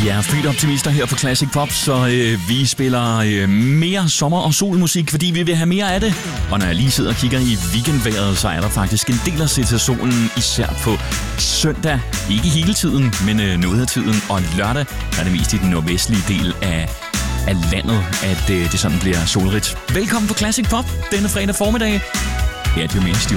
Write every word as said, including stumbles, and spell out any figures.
Vi er Street Optimister her på Classic Pop, så øh, vi spiller øh, mere sommer- og solmusik, fordi vi vil have mere af det. Og når jeg lige sidder og kigger i weekendvejret, så er der faktisk en del at se til solen, især på søndag. Ikke hele tiden, men øh, noget af tiden. Og lørdag er det mest i den nordvestlige del af, af landet, at øh, det sådan bliver solrigt. Velkommen på Classic Pop denne fredag formiddag. Her er det jo mest